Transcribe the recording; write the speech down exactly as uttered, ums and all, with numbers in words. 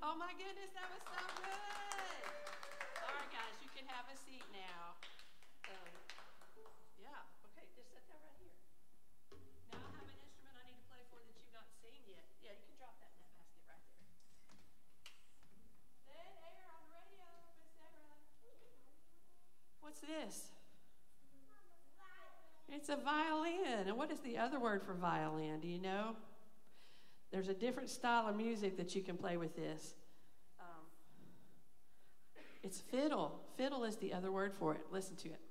Oh my goodness, that was so good. All right, guys, you can have a seat now. Um, yeah, okay, just set that right here. Now I have an instrument I need to play for that you've not seen yet. Yeah, you can drop that in that basket right there. Dead air on the radio, Miss Sarah. What's this? It's a violin. And what is the other word for violin? Do you know? There's a different style of music that you can play with this. Um, it's fiddle. Fiddle is the other word for it. Listen to it.